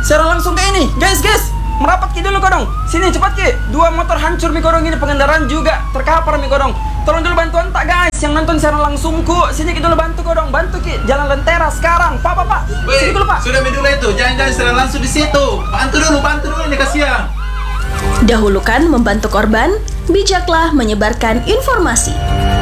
Sekarang langsung ke ini. Guys, merapat ki dulu kodong. Sini cepat ki. 2 motor hancur mi kodong ini, pengendaraan juga terkapar mi kodong. Tolong dulu bantuan tak guys. Yang nonton sekarang langsung ku. Sini ki dulu bantu kodong. Bantu ki. Jalan Lentera sekarang. Pak. Sini dulu Pak. Sudah dulu itu. Jangan sekarang langsung di situ. Bantu dulu ini kasihan. Dahulukan membantu korban, bijaklah menyebarkan informasi.